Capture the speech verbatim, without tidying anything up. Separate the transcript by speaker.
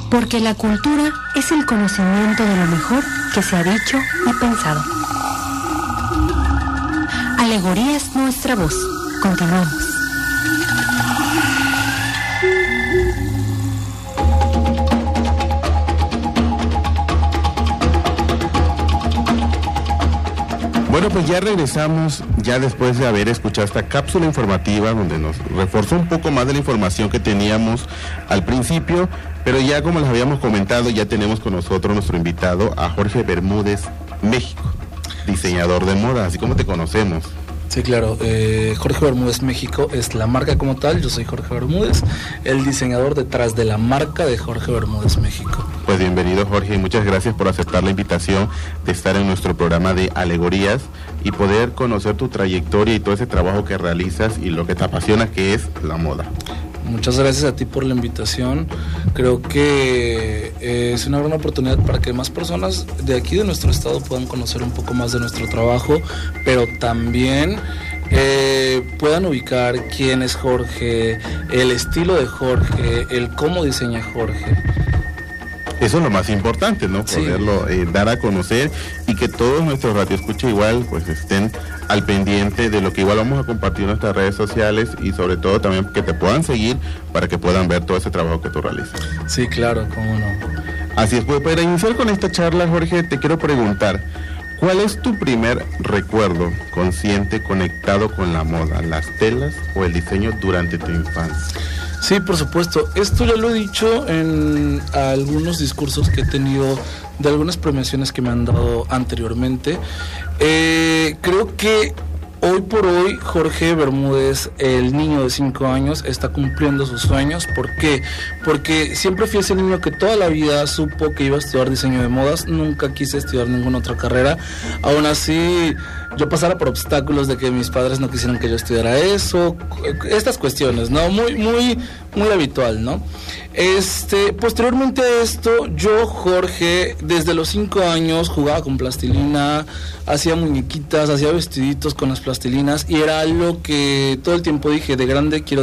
Speaker 1: Porque la cultura es el conocimiento de lo mejor que se ha dicho y pensado. Alegoría es nuestra voz. Continuamos.
Speaker 2: Bueno, pues ya regresamos, ya después de haber escuchado esta cápsula informativa donde nos reforzó un poco más de la información que teníamos al principio, pero ya como les habíamos comentado, ya tenemos con nosotros nuestro invitado a Jorge Bermúdez México, diseñador de moda, así como te conocemos.
Speaker 3: Sí, claro, eh, Jorge Bermúdez México es la marca como tal, yo soy Jorge Bermúdez, el diseñador detrás de la marca de Jorge Bermúdez México.
Speaker 2: Pues bienvenido, Jorge, y muchas gracias por aceptar la invitación de estar en nuestro programa de Alegorías y poder conocer tu trayectoria y todo ese trabajo que realizas y lo que te apasiona, que es la moda.
Speaker 3: Muchas gracias a ti por la invitación. Creo que eh, es una gran oportunidad para que más personas de aquí de nuestro estado puedan conocer un poco más de nuestro trabajo, pero también eh, puedan ubicar quién es Jorge, el estilo de Jorge, el cómo diseña Jorge.
Speaker 2: Eso es lo más importante, ¿no? Poderlo sí. eh, dar a conocer y que todos nuestros radioescuchas igual pues estén al pendiente de lo que igual vamos a compartir en nuestras redes sociales y sobre todo también que te puedan seguir para que puedan ver todo ese trabajo que tú realizas.
Speaker 3: Sí, claro, cómo no.
Speaker 2: Así es, pues para iniciar con esta charla, Jorge, te quiero preguntar, ¿cuál es tu primer recuerdo consciente conectado con la moda, las telas o el diseño durante tu infancia?
Speaker 3: Sí, por supuesto. Esto ya lo he dicho en algunos discursos que he tenido de algunas premiaciones que me han dado anteriormente. Eh, creo que hoy por hoy Jorge Bermúdez, el niño de cinco años, está cumpliendo sus sueños. ¿Por qué? Porque siempre fui ese niño que toda la vida supo que iba a estudiar diseño de modas. Nunca quise estudiar ninguna otra carrera. Aún así, yo pasara por obstáculos de que mis padres no quisieran que yo estudiara eso, estas cuestiones, ¿no? Muy, muy, muy habitual, ¿no? Este, posteriormente a esto, yo, Jorge, desde los cinco años jugaba con plastilina, hacía muñequitas, hacía vestiditos con las plastilinas y era algo que todo el tiempo dije, de grande quiero